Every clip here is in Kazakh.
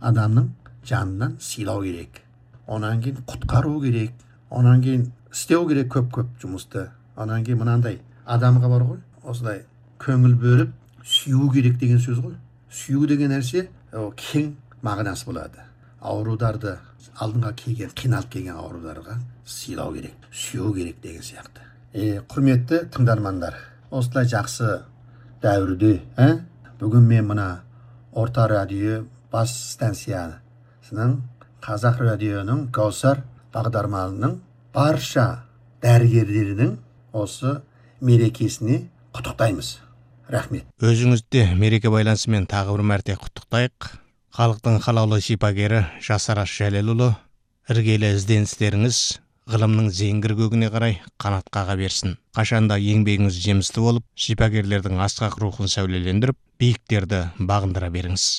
адамның жанынан сыйлау керек. Онан кейін құтқару керек. Онан кейін істеу керек көп жұмысты. Онан кейін мынандай адамға бар ғой, осылай көңіл бөліп сүю керек деген сөз ғой. Сүю деген нәрсе кең мағынасы болады. Аурударды алдыңға келген, қиналып келген аурударға сыйлау керек, сүю керек деген сияқты. Құрметті тыңдармандар, осылай жақсы дәуірде, бүгін мен мына Орта радио бас станциясының Қазақ радионың Каусар бағдарламасының барша дәрігерлерінің осы мерекесіне құттықтаймыз. Рахмет. Өзіңізде мереке байланысымен тағы бір мәрте құттықтайық. Халықтың қалаулы шипагері Жасараш Жәлелұлы, іргелі ізденістеріңіз ғылымның зеңгір көгіне қарай қанат қаға берсін. Қашанда еңбегіңіз жемісті болып, шипагерлердің асқақ рухын сәулелендіріп, биіктерді бағындыра беріңіз.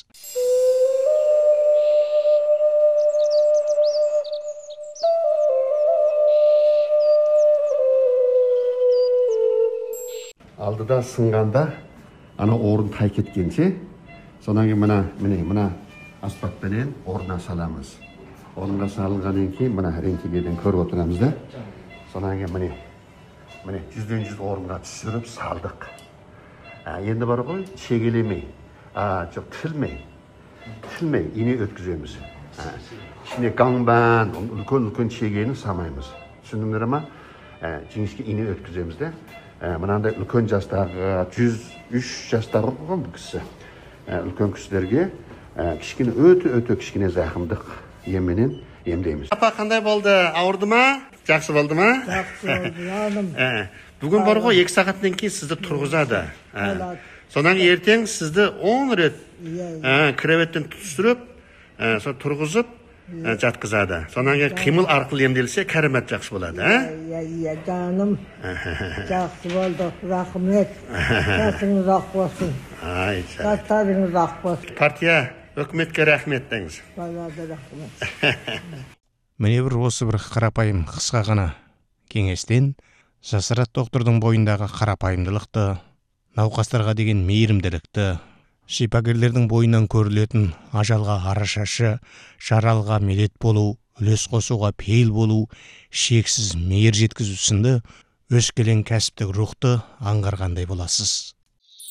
Алдыда сынғанда, ана орын тай кеткенше, сонан кейін мына аспаппенен орнына саламыз. Орынға салынғаннан кейін мына рентгеннен көріп отырамыз да. Сонан кейін міне 100-100 орынға түсіріп салдық. Енді бар ғой, шегелемей, жоқ тілмей ине өткіземіз. Ішіне қаңбан, үлкен шегені самаймыз. Түсіндіңдер ма? Жіңішке ине өткіземіз де. Мынандай үлкен жастағы 103 жастағы болған бұл кісі. Үлкен кісілерге кішкене өте кішкене зақымдық емменен емдейміз. Апа, қандай болды? Ауырды ма? Жақсы болды ма? Жақсы болды, жаным. Бүгін бар ғой 2 сағаттан кейін сізді тұрғызады. Сонан ертең сізді 10 рет креветтен түсіріп, тұрғызып жатқызады. Сонан кейін қимыл арқылы емделсе, кәрімет жақсы болады. Жаным, жақсы болды, рахмет. Жасыңыз ақ болсын. Жастарыңыз ақ болсын. Партия, өкіметке рахмет деңіз. Балада рахмет. Міне бір осы бір қарапайым қысқа ғана кеңестен Жасарат доктордың бойындағы қарапайымдылықты, науқастарға деген мейірімділікті, шипагерлердің бойынан көрілетін ажалға арашашы, жаралға мелет болу, үлес қосуға пейіл болу, шексіз мейір жеткізу сынды өскелең кәсіптік рухты аңғарғандай боласыз.